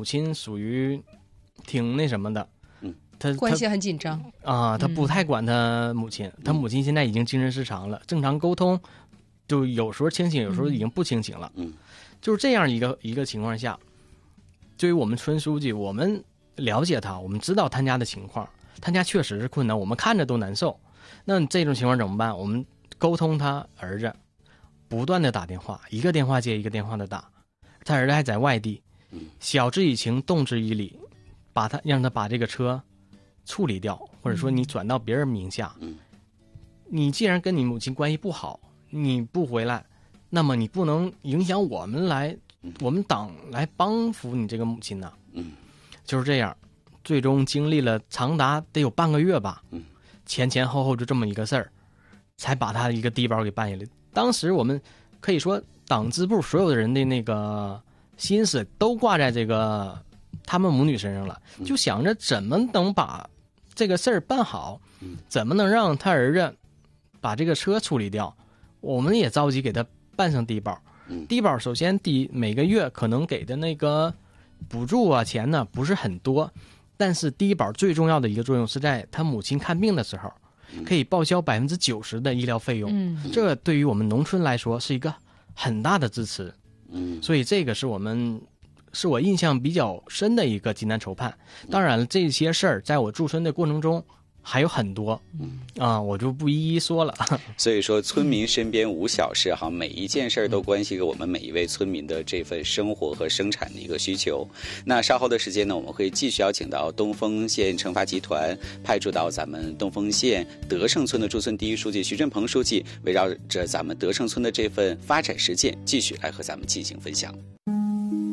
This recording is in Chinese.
母亲属于挺那什么的，他关系很紧张啊，他不太管他母亲，他母亲现在已经精神失常了，正常沟通就有时候清醒，有时候已经不清醒了，就是这样一个情况下，对于我们村书记，我们了解他，我们知道他家的情况，他家确实是困难，我们看着都难受。那这种情况怎么办？我们沟通他儿子，不断的打电话，一个电话接一个电话的打，他儿子还在外地，晓之以情，动之以理，让他把这个车处理掉，或者说你转到别人名下。你既然跟你母亲关系不好，你不回来，那么你不能影响我们党来帮扶你这个母亲呢。就是这样，最终经历了长达得有半个月吧，前前后后就这么一个事儿，才把他一个低保给办下来。当时我们可以说党支部所有的人的那个心思都挂在这个他们母女身上了，就想着怎么能把这个事儿办好，怎么能让他儿子把这个车处理掉。我们也着急给他办上低保。低保首先每个月可能给的那个补助啊钱呢不是很多，但是低保最重要的一个作用是在他母亲看病的时候可以报销90%的医疗费用，这对于我们农村来说是一个很大的支持。所以这个是我印象比较深的一个济南筹盼。当然了，这些事儿在我驻村的过程中还有很多，我就不一一说了。 所以说，村民身边无小事哈，每一件事儿都关系着我们每一位村民的这份生活和生产的一个需求。那稍后的时间呢，我们会继续邀请到东风县惩罚集团派驻到咱们东风县德胜村的驻村第一书记徐振鹏书记，围绕着咱们德胜村的这份发展实践，继续来和咱们进行分享。